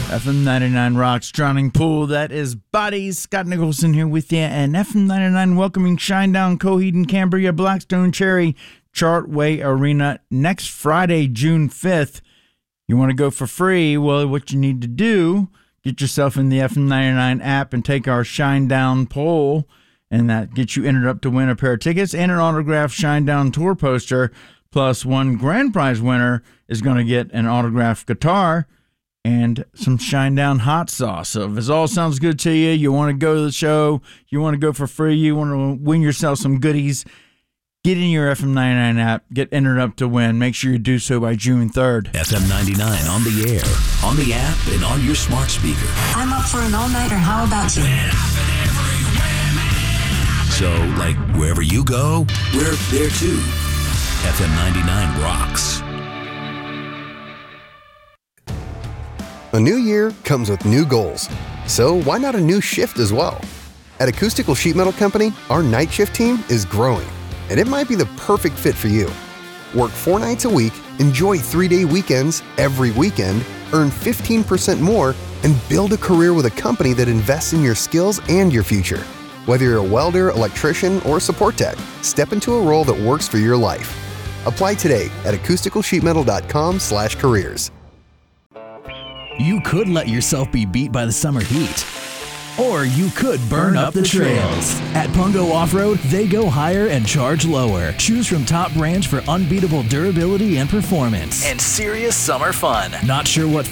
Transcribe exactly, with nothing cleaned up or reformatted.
F M ninety-nine rocks, drowning pool. That is Bodies. Scott Nicholson here with you. And F M ninety-nine welcoming Shinedown, Coheed and Cambria, Blackstone Cherry, Chartway Arena next Friday, June fifth. You want to go for free? Well, what you need to do, get yourself in the F M ninety-nine app and take our Shinedown poll. And that gets you entered up to win a pair of tickets and an autographed Shinedown tour poster. Plus, one grand prize winner is going to get an autographed guitar and some Shinedown hot sauce. So if this all sounds good to you, you want to go to the show, you want to go for free, you want to win yourself some goodies, get in your F M ninety-nine app, get entered up to win. Make sure you do so by June third. F M ninety-nine on the air, on the app, and on your smart speaker. I'm up for an all-nighter. How about you? So, like, wherever you go, we're there too. F M ninety-nine rocks. A new year comes with new goals, so why not a new shift as well? At Acoustical Sheet Metal Company, our night shift team is growing, and it might be the perfect fit for you. Work four nights a week, enjoy three-day weekends every weekend, earn fifteen percent more, and build a career with a company that invests in your skills and your future. Whether you're a welder, electrician, or support tech, step into a role that works for your life. Apply today at acoustical sheet metal dot com slash careers. You could let yourself be beat by the summer heat. Or you could burn up the trails. At Pungo Off-Road, they go higher and charge lower. Choose from top brands for unbeatable durability and performance. And serious summer fun. Not sure what